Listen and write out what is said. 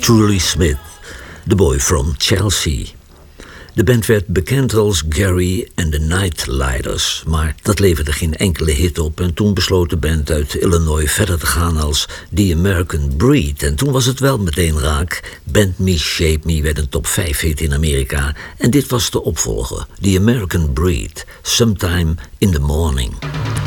Truly Smith, The Boy from Chelsea. De band werd bekend als Gary and the Nightlighters, maar dat leverde geen enkele hit op en toen besloot de band uit Illinois verder te gaan als The American Breed. En toen was het wel meteen raak. Bend Me, Shape Me werd een top 5 hit in Amerika en dit was de opvolger, The American Breed, Sometime in the Morning.